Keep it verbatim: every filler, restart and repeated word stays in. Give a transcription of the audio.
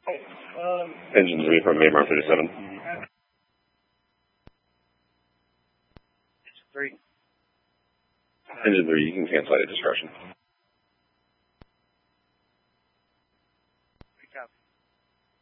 Um, Engine three from Maymar thirty-seven. three. Engine three, you can cancel at your discretion. Pick up.